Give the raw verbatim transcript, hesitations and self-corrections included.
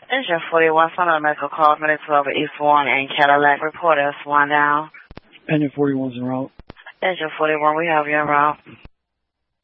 Engine forty-one, son of medical call, minute twelve at East one and Cadillac. Reporter, Swan down. Engine forty-one's en route. Engine forty-one, we have you en route.